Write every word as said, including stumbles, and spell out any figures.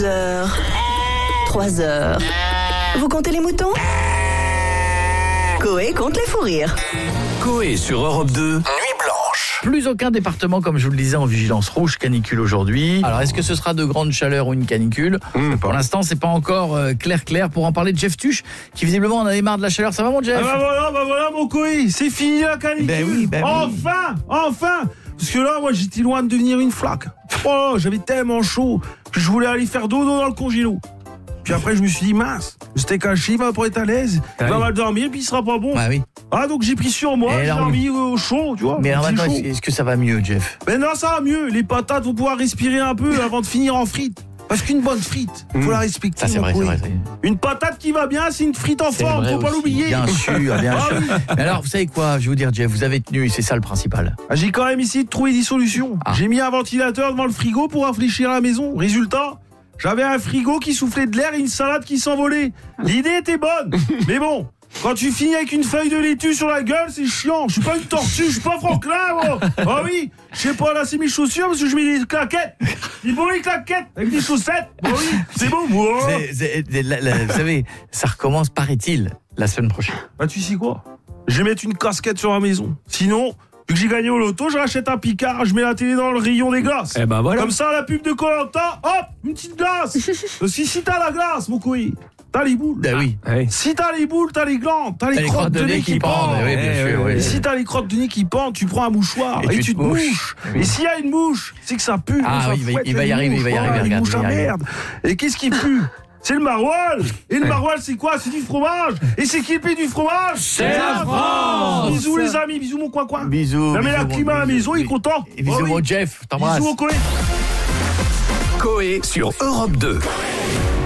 Deux heures. Trois heures. Vous comptez les moutons ? Coé compte les fous rires. Coé sur Europe deux, Nuit Blanche. Plus aucun département, comme je vous le disais, en vigilance rouge canicule aujourd'hui. Alors, est-ce que ce sera de grande chaleur ou une canicule ? mmh, Pour l'instant, c'est pas encore euh, clair clair. Pour en parler de Jeff Tuche, qui visiblement en avait marre de la chaleur. Ça va, mon Jeff ? Ah bah voilà, bah voilà mon Coé, c'est fini la canicule. Ben oui, ben enfin, oui. enfin. Parce que là, moi, j'étais loin de devenir une flaque. Oh, j'avais tellement chaud que je voulais aller faire dodo dans le congélo. Puis après, je me suis dit, mince, c'était caché, il va pas être à l'aise, il va mal dormir, puis il sera pas bon. Ah oui. Ah, donc j'ai pris sur moi, j'ai dormi au chaud, tu vois. Mais alors maintenant, chaud. est-ce que ça va mieux, Jeff ? Ben non, ça va mieux. Les patates vont pouvoir respirer un peu avant de finir en frites. Parce qu'une bonne frite, faut mmh. la respecter. Ça, c'est vrai, c'est vrai, c'est vrai. Une patate qui va bien, c'est une frite en forme, faut pas aussi. l'oublier. Bien sûr, bien ah, sûr. oui. Mais alors, vous savez quoi ? Je vais vous dire, Jeff, vous avez tenu, et c'est ça le principal. Ah, j'ai quand même essayé de trouver des solutions. Ah. J'ai mis un ventilateur devant le frigo pour réfléchir à la maison. Résultat, j'avais un frigo qui soufflait de l'air et une salade qui s'envolait. L'idée était bonne, mais bon, quand tu finis avec une feuille de laitue sur la gueule, c'est chiant. Je suis pas une tortue, je suis pas Franklin, moi. Ah oui, je sais pas lasser mes chaussures parce que je mets des claquettes. Des beaux claquettes avec des chaussettes. Ah oui, c'est beau, moi. C'est, c'est, la, la, vous savez, ça recommence, paraît-il, la semaine prochaine. Bah tu sais quoi ? Je vais mettre une casquette sur la maison. Sinon, vu que j'ai gagné au loto, je rachète un Picard, je mets la télé dans le rayon des glaces. Eh ben voilà. Comme ça, la pub de Koh-Lanta, hop, une petite glace. Parce que si t'as la glace, mon couille, t'as les boules. Ben oui. Ah, oui. Si t'as les boules, t'as les glandes, t'as les, t'as crottes, les crottes de, de nez qui pendent. Oui, bien sûr, oui. Et si t'as les crottes de nez qui pendent, tu prends un mouchoir et, et tu, tu te mouches. mouches. Oui. Et s'il y a une mouche, c'est que ça pue. Ah oui, il va, il va y arriver, il va y arriver. Une mouche à merde. Et qu'est-ce qui pue ? C'est le maroilles. Et le maroilles, c'est quoi ? C'est du fromage. Et c'est qui le pays du fromage ? C'est la France. Bisous les amis, bisous mon coin-coin. Bisous. Non mais bisous, la climat à la maison, il est content. Et bisous oh, oui. mon Jeff, t'embrasse. Bisous au Coé. Coé sur Europe deux.